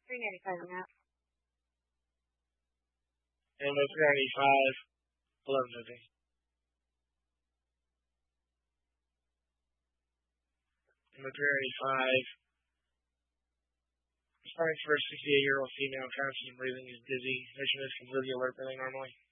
395 now. And the 395, 1150. And the 395, starting for a 68-year-old female, conscious and breathing, is dizzy. Patient is completely alert than they normally.